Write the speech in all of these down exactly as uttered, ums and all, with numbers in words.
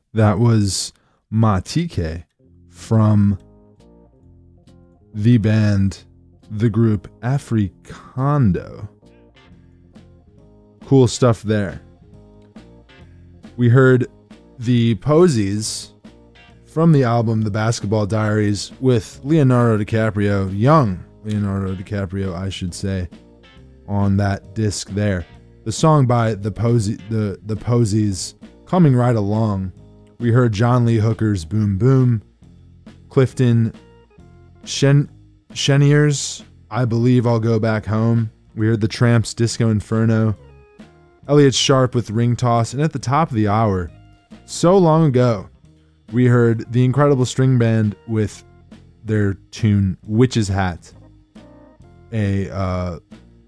That was Matike from the band, the group Africando. Cool stuff there. We heard the Posies from the album The Basketball Diaries with Leonardo DiCaprio, young Leonardo DiCaprio, I should say, on that disc there. The song by the Posey, the, the Posies, Coming Right Along. We heard John Lee Hooker's Boom Boom, Clifton Shen, Chenier's I Believe I'll Go Back Home. We heard the Tramps' Disco Inferno, Elliott Sharp with Ring Toss, and at the top of the hour, so long ago, we heard the Incredible String Band with their tune Witch's Hat. A uh,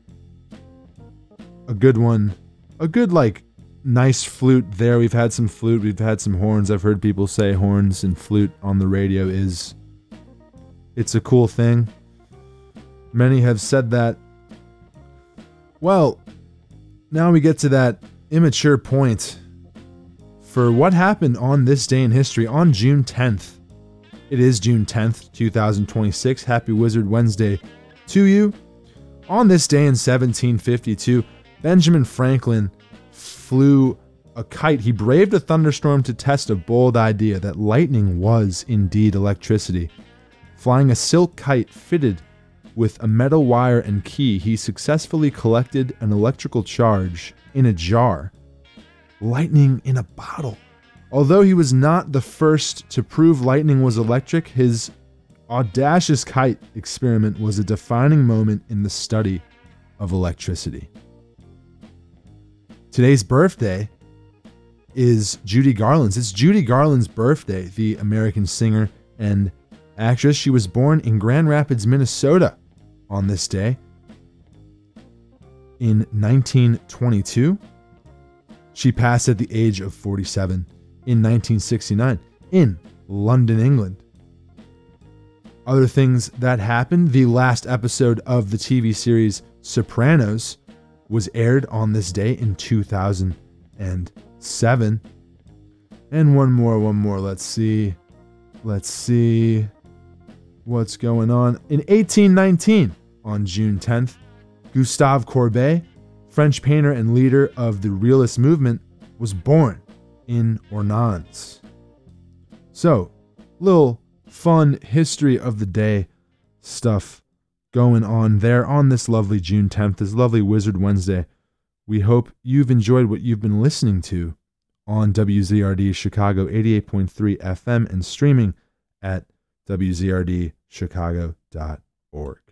a good one, a good like nice flute there. We've had some flute, we've had some horns. I've heard people say horns and flute on the radio is, it's a cool thing. Many have said that. Well, now we get to that immature point for what happened on this day in history on June tenth. It is June tenth, twenty twenty-six. Happy Wizard Wednesday to you. On this day in seventeen fifty-two, Benjamin Franklin flew a kite. He braved a thunderstorm to test a bold idea that lightning was indeed electricity. Flying a silk kite fitted with a metal wire and key, he successfully collected an electrical charge in a jar. Lightning in a bottle. Although he was not the first to prove lightning was electric, his audacious kite experiment was a defining moment in the study of electricity. Today's birthday is Judy Garland's. It's Judy Garland's birthday, the American singer and actress. She was born in Grand Rapids, Minnesota on this day in nineteen twenty-two. She passed at the age of forty-seven in nineteen sixty-nine in London, England. Other things that happened, the last episode of the T V series Sopranos was aired on this day in two thousand seven. And one more, one more, let's see. Let's see what's going on. In eighteen nineteen, on June tenth, Gustave Courbet, French painter and leader of the Realist movement, was born in Ornans. So, little fun history of the day stuff going on there on this lovely June tenth, this lovely Wizard Wednesday. We hope you've enjoyed what you've been listening to on W Z R D Chicago eighty-eight point three F M and streaming at w z r d chicago dot org.